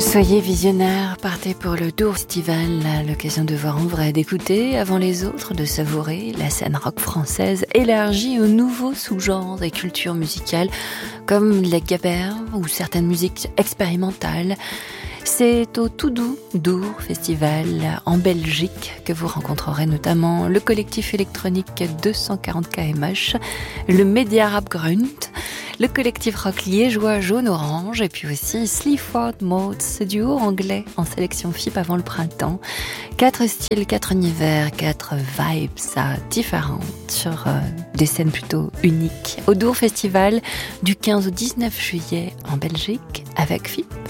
Soyez visionnaires, partez pour le Dour Festival, l'occasion de voir en vrai, d'écouter avant les autres, de savourer la scène rock française élargie aux nouveaux sous-genres et cultures musicales comme les gabber ou certaines musiques expérimentales. C'est au tout doux Dour Festival en Belgique que vous rencontrerez notamment le collectif électronique 240 kmh, le Media Rap Grunt, le collectif rock liégeois Jaune-Orange et puis aussi Sleaford Modes, ce duo anglais en sélection FIP avant le printemps. 4 styles, 4 univers, 4 vibes différentes sur des scènes plutôt uniques. Au Dour Festival du 15 au 19 juillet en Belgique avec FIP.